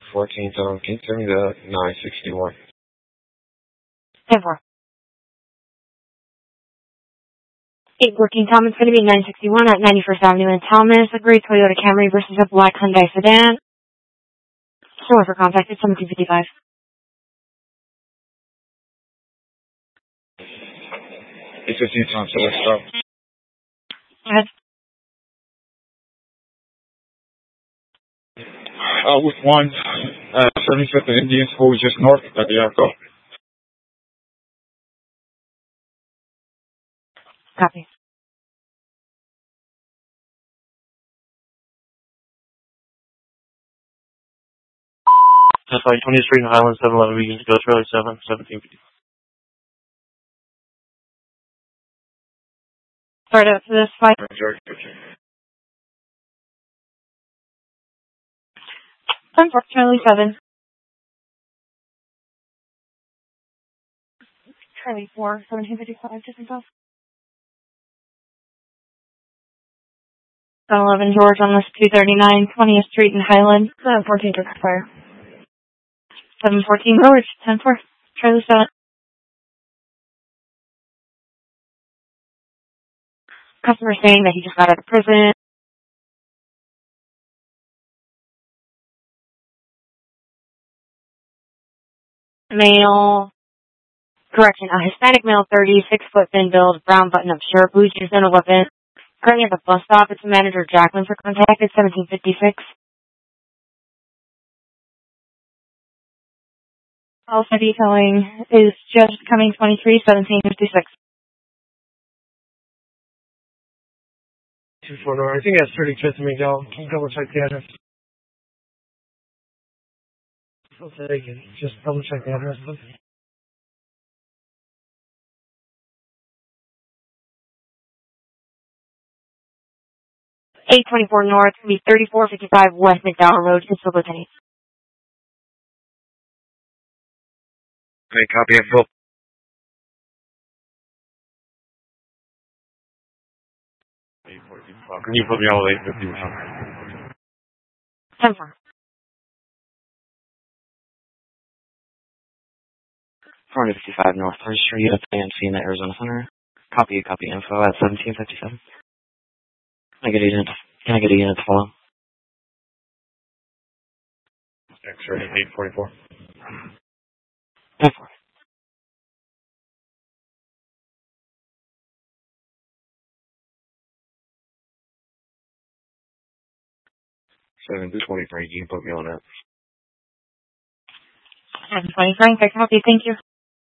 14th, can you tell me the 961? 10-4. 814 Tom, it's going to be 961 at 91st Avenue in Thomas, a gray Toyota Camry versus a black Hyundai sedan. Store for contact at 1755. It's 15 Tom, so let's stop. Go ahead. With 75th and Indians, who was just north of the airport. Copy. That's like 20th Street in Highland, 711 Regents, Go Charlie 7, 1750. Start up for this fight. George. 10-4, Charlie 7. Charlie 4, 1755, just himself. 711 George on this 239 20th Street in Highland. 714 to fire. 714 George, 10-4, Charlie 7. Customer saying that he just got out of prison. Male. Correction, a Hispanic male, 30, 6 foot thin build, brown button up shirt, blue jeans and a weapon. Currently at the bus stop. It's manager Jacqueline for contact at 1756. Alpha detailing is just coming 23, 1756. 240. I think that's 35th and Miguel. Can you double check the address? Okay, just double check the address, please. 824 North, be 3455 West McDowell Road, in Silver Penny. Okay, copy and full. Can you put me on 850 or something? 10-4. 455 North 3rd Street, that's AMC in the Arizona Center. Copy info at 1757. Can I get a unit to follow? X-ray 844. 10-4. Seven to 23. You can put me on that. 720 Frank, I copy. Thank you.